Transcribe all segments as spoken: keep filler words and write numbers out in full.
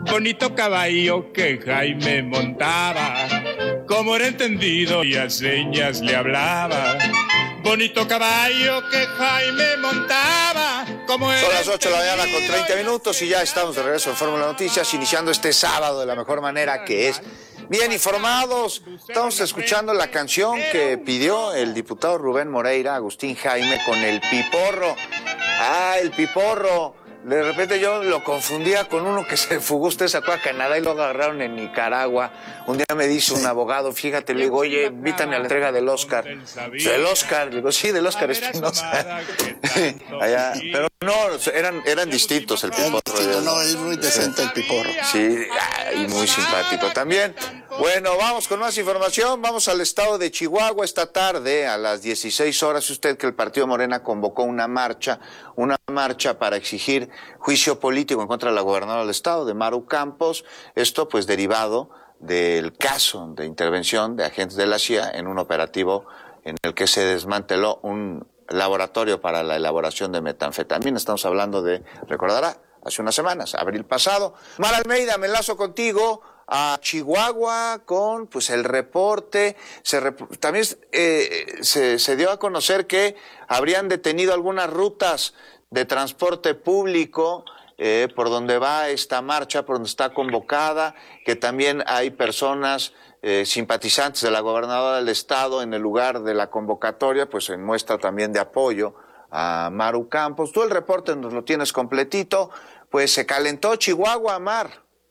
bonito caballo que Jaime montaba, como era entendido y a señas le hablaba. Bonito caballo que Jaime montaba, como era. Son las ocho de la mañana con treinta minutos y ya estamos de regreso en Fórmula Noticias, iniciando este sábado de la mejor manera, que es bien informados. Estamos escuchando la canción que pidió el diputado Rubén Moreira, Agustín Jaime, con el piporro. Ah, el piporro. De repente yo lo confundía con uno que se fugó, usted sacó a Canadá y lo agarraron en Nicaragua. Un día me dice un abogado, fíjate, le digo, oye, invítame a la entrega del Oscar. ¿Del Oscar? Le digo, sí, del Oscar Espinosa. Allá, pero no, eran, eran distintos el piporro. No, no, es muy decente el piporro. Sí, y muy simpático también. Bueno, vamos con más información. Vamos al estado de Chihuahua. Esta tarde, a las dieciséis horas, usted que el Partido Morena convocó una marcha, una marcha para exigir juicio político en contra de la gobernadora del estado, de Maru Campos. Esto pues derivado del caso de intervención de agentes de la C I A en un operativo en el que se desmanteló un laboratorio para la elaboración de metanfetamina. Estamos hablando de, recordará, hace unas semanas, abril pasado. Mar Almeida, me enlazo contigo a Chihuahua con pues el reporte. Se rep- también eh, se, se dio a conocer que habrían detenido algunas rutas de transporte público eh, por donde va esta marcha, por donde está convocada, que también hay personas eh, simpatizantes de la gobernadora del estado en el lugar de la convocatoria, pues en muestra también de apoyo a Maru Campos. Tú el reporte nos lo tienes completito. Pues se calentó Chihuahua, Mar.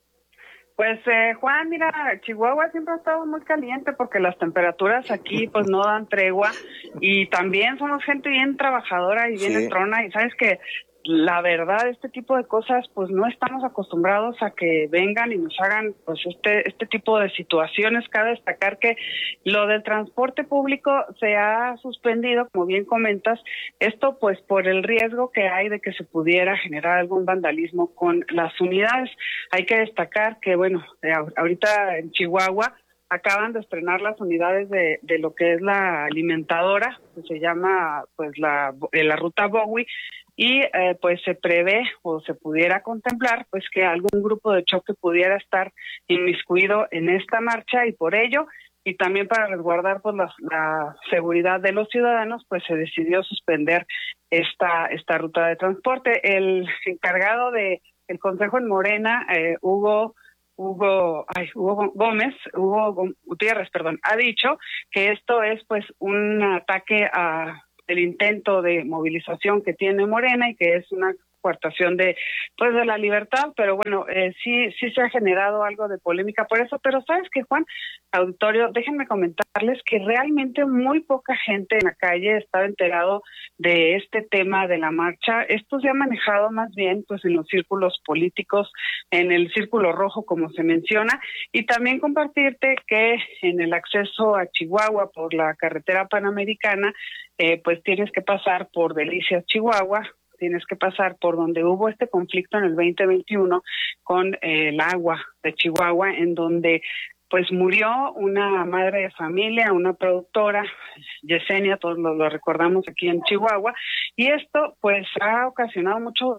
Pues eh, Juan, mira, Chihuahua siempre ha estado muy caliente porque las temperaturas aquí pues no dan tregua y también somos gente bien trabajadora y bien Sí. entrona, y sabes que la verdad este tipo de cosas pues no estamos acostumbrados a que vengan y nos hagan pues este este tipo de situaciones. Cabe destacar que lo del transporte público se ha suspendido, como bien comentas, esto pues por el riesgo que hay de que se pudiera generar algún vandalismo con las unidades. Hay que destacar que bueno, eh, ahorita en Chihuahua acaban de estrenar las unidades de, de lo que es la alimentadora, que se llama pues la, la ruta Bowie, y eh, pues se prevé o se pudiera contemplar pues que algún grupo de choque pudiera estar inmiscuido en esta marcha, y por ello y también para resguardar pues la, la seguridad de los ciudadanos pues se decidió suspender esta esta ruta de transporte. El encargado de el Consejo en Morena, eh, Hugo Hugo, ay, Hugo Gómez, Hugo Gutiérrez, perdón, ha dicho que esto es pues un ataque a el intento de movilización que tiene Morena y que es una coartación de pues de la libertad, pero bueno, eh, sí sí se ha generado algo de polémica por eso. Pero sabes que, Juan, auditorio, déjenme comentarles que realmente muy poca gente en la calle estaba enterado de este tema de la marcha. Esto se ha manejado más bien pues en los círculos políticos, en el círculo rojo como se menciona, y también compartirte que en el acceso a Chihuahua por la carretera panamericana eh, pues tienes que pasar por Delicias, Chihuahua, tienes que pasar por donde hubo este conflicto en el veinte veintiuno con eh, el agua de Chihuahua, en donde pues murió una madre de familia, una productora, Yesenia, todos lo, lo recordamos aquí en Chihuahua, y esto pues ha ocasionado mucho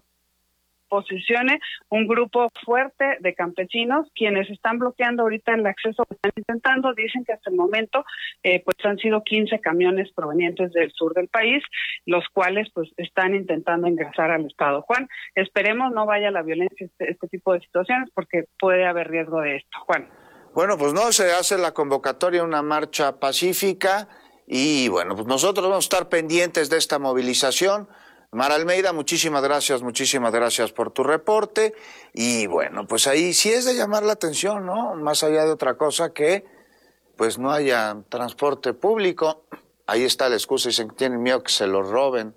posicione un grupo fuerte de campesinos quienes están bloqueando ahorita el acceso, están intentando, dicen que hasta el momento eh, pues han sido quince camiones provenientes del sur del país, los cuales pues están intentando ingresar al estado. Juan, esperemos no vaya la violencia este, este tipo de situaciones porque puede haber riesgo de esto. Juan. Bueno, pues no, se hace la convocatoria, una marcha pacífica, y bueno, pues nosotros vamos a estar pendientes de esta movilización. Mar Almeida, muchísimas gracias, muchísimas gracias por tu reporte. Y bueno, pues ahí sí es de llamar la atención, ¿no? Más allá de otra cosa que pues no haya transporte público. Ahí está la excusa, dicen que tienen miedo que se lo roben.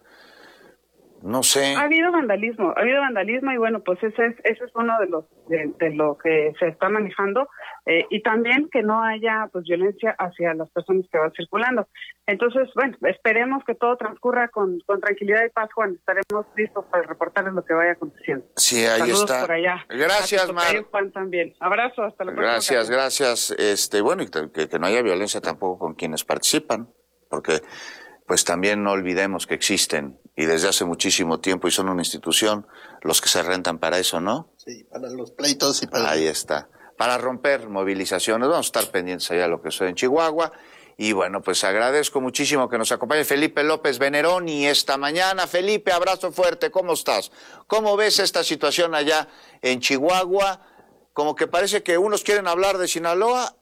No sé. Ha habido vandalismo, ha habido vandalismo y bueno, pues ese es ese es uno de los de, de lo que se está manejando, eh, y también que no haya pues violencia hacia las personas que van circulando. Entonces, bueno, esperemos que todo transcurra con, con tranquilidad y paz, Juan. Estaremos listos para reportarles lo que vaya aconteciendo. Sí, ahí Saludos está. por allá. Gracias, Mar. Juan también. Abrazo, hasta la próxima. Gracias, gracias. Este, bueno, y que, que no haya violencia tampoco con quienes participan, porque pues también no olvidemos que existen y desde hace muchísimo tiempo y son una institución los que se rentan para eso, ¿no? Sí, para los pleitos y para... Ahí está. Para romper movilizaciones. Vamos a estar pendientes allá de lo que sucede en Chihuahua. Y bueno, pues agradezco muchísimo que nos acompañe Felipe López Veneroni esta mañana. Felipe, abrazo fuerte, ¿cómo estás? ¿Cómo ves esta situación allá en Chihuahua? Como que parece que unos quieren hablar de Sinaloa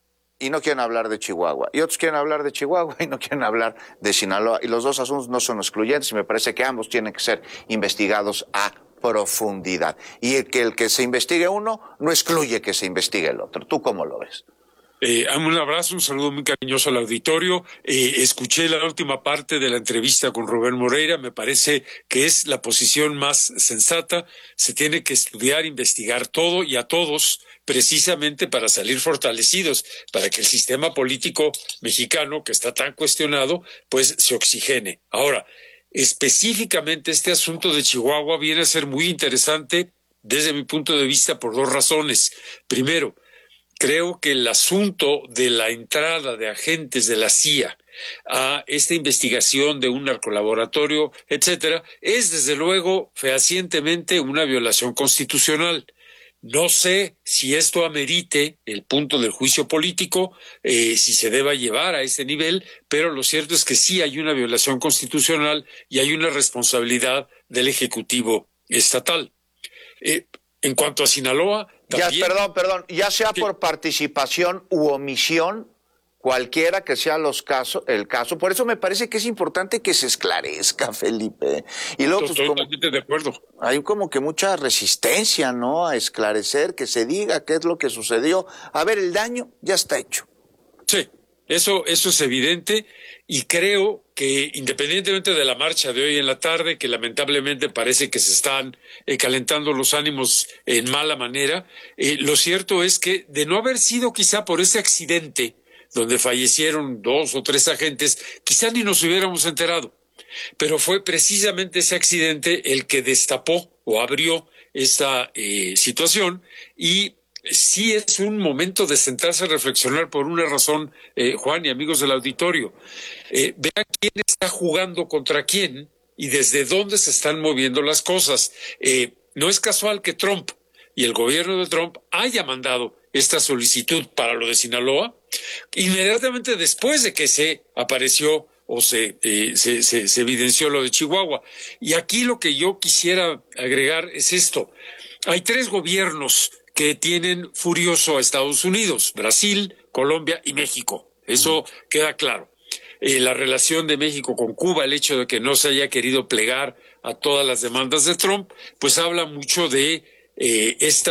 y no quieren hablar de Chihuahua, y otros quieren hablar de Chihuahua y no quieren hablar de Sinaloa, y los dos asuntos no son excluyentes, y me parece que ambos tienen que ser investigados a profundidad, y el que el que se investigue uno no excluye que se investigue el otro. ¿Tú cómo lo ves? Eh, un abrazo, un saludo muy cariñoso al auditorio. Eh, escuché la última parte de la entrevista con Rubén Moreira, me parece que es la posición más sensata. Se tiene que estudiar, investigar todo y a todos, precisamente para salir fortalecidos, para que el sistema político mexicano, que está tan cuestionado, pues se oxigene. Ahora, específicamente este asunto de Chihuahua viene a ser muy interesante desde mi punto de vista por dos razones. Primero, creo que el asunto de la entrada de agentes de la C I A a esta investigación de un narcolaboratorio, etcétera, es desde luego fehacientemente una violación constitucional. No sé si esto amerite el punto del juicio político, eh, si se deba llevar a ese nivel, pero lo cierto es que sí hay una violación constitucional y hay una responsabilidad del Ejecutivo estatal. Eh, en cuanto a Sinaloa, Ya, también, perdón, perdón, ya sea Sí. por participación u omisión, cualquiera que sea los casos, el caso, por eso me parece que es importante que se esclarezca, Felipe. Y luego, pues, como, totalmente de acuerdo. hay como que mucha resistencia, ¿no?, a esclarecer, que se diga qué es lo que sucedió. A ver, el daño ya está hecho. Sí, eso, eso es evidente y creo que independientemente de la marcha de hoy en la tarde, que lamentablemente parece que se están eh, calentando los ánimos en mala manera, eh, lo cierto es que de no haber sido quizá por ese accidente donde fallecieron dos o tres agentes, quizá ni nos hubiéramos enterado. Pero fue precisamente ese accidente el que destapó o abrió esta eh, situación y sí es un momento de sentarse a reflexionar por una razón, eh, Juan y amigos del auditorio. Eh, vean quién está jugando contra quién y desde dónde se están moviendo las cosas. Eh, no es casual que Trump y el gobierno de Trump haya mandado esta solicitud para lo de Sinaloa inmediatamente después de que se apareció o se, eh, se, se, se evidenció lo de Chihuahua. Y aquí lo que yo quisiera agregar es esto. Hay tres gobiernos que tienen furioso a Estados Unidos: Brasil, Colombia y México. Eso queda claro. Eh, la relación de México con Cuba, el hecho de que no se haya querido plegar a todas las demandas de Trump, pues habla mucho de eh, esta